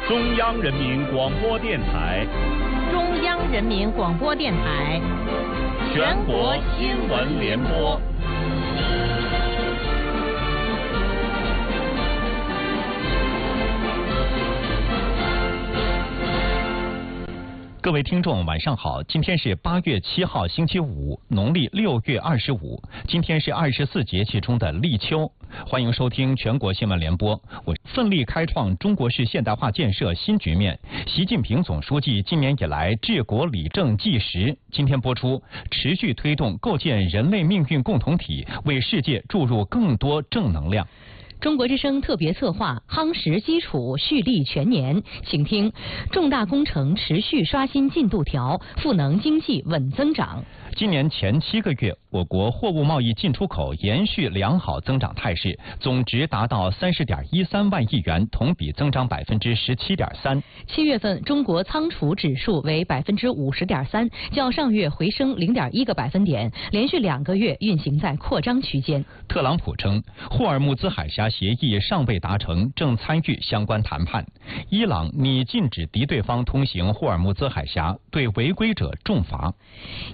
中央人民广播电台， 中央人民广播电台， 全国新闻联播。 各位听众晚上好，今天是8月7号星期五，农历6月25，今天是24节气中的立秋。欢迎收听全国新闻联播。我奋力开创中国式现代化建设新局面，习近平总书记今年以来治国理政纪实。今天播出，持续推动构建人类命运共同体，为世界注入更多正能量。 中国之声特别策划夯实基础，蓄力全年，请听：重大工程持续刷新进度条，赋能经济稳增长。 今年前7个月，我国货物贸易进出口延续良好增长态势，总值达到30.13万亿元，同比增长17.3%。 7月份中国仓储指数为50.3%，较上月回升0.1个百分点，连续2个月运行在扩张区间。 特朗普称，霍尔木兹海峡协议尚未达成，正参与相关谈判。伊朗拟禁止敌对方通行霍尔木兹海峡，对违规者重罚。